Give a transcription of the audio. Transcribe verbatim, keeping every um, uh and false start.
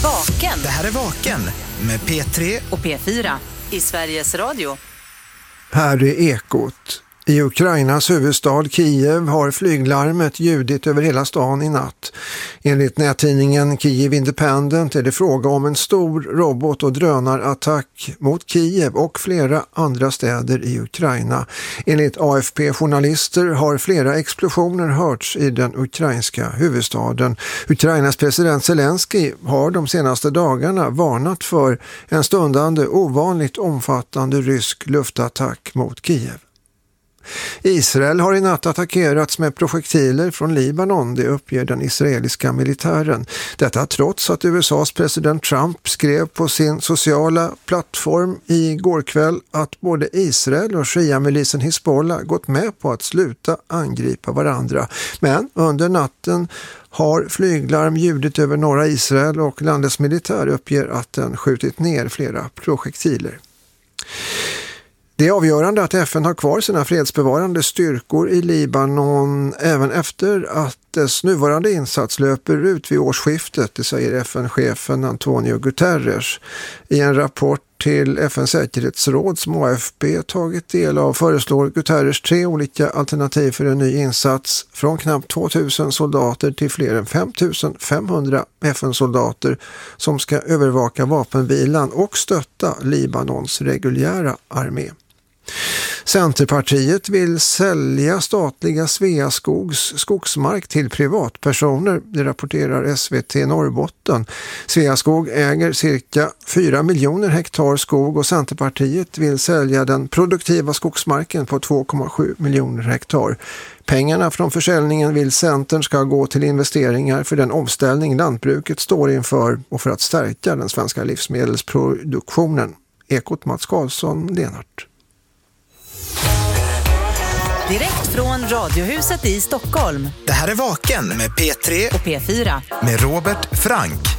Vaken. Det här är Vaken med P tre och P fyra i Sveriges Radio. Här är Ekot. I Ukrainas huvudstad Kiev har flyglarmet ljudit över hela stan i natt. Enligt nättidningen Kiev Independent är det fråga om en stor robot- och drönarattack mot Kiev och flera andra städer i Ukraina. Enligt A F P-journalister har flera explosioner hörts i den ukrainska huvudstaden. Ukrainas president Zelensky har de senaste dagarna varnat för en stundande ovanligt omfattande rysk luftattack mot Kiev. Israel har i natt attackerats med projektiler från Libanon, det uppger den israeliska militären. Detta trots att U S A:s president Trump skrev på sin sociala plattform i går kväll att både Israel och Shia-milisen Hezbollah gått med på att sluta angripa varandra. Men under natten har flyglarm ljudit över norra Israel och landets militär uppger att den skjutit ner flera projektiler. Det är avgörande att F N har kvar sina fredsbevarande styrkor i Libanon även efter att dess nuvarande insats löper ut vid årsskiftet, det säger F N-chefen Antonio Guterres. I en rapport till F N:s säkerhetsråd som A F P tagit del av föreslår Guterres tre olika alternativ för en ny insats, från knappt tvåtusen soldater till fler än femtusen femhundra F N-soldater som ska övervaka vapenvilan och stötta Libanons reguljära armé. Centerpartiet vill sälja statliga Sveaskogs skogsmark till privatpersoner, det rapporterar S V T Norrbotten. Sveaskog äger cirka fyra miljoner hektar skog och Centerpartiet vill sälja den produktiva skogsmarken på två komma sju miljoner hektar. Pengarna från försäljningen vill Centern ska gå till investeringar för den omställning lantbruket står inför och för att stärka den svenska livsmedelsproduktionen. Ekot Mats Karlsson, Lenart. Direkt från Radiohuset i Stockholm. Det här är Vaken med P tre och P fyra med Robert Frank.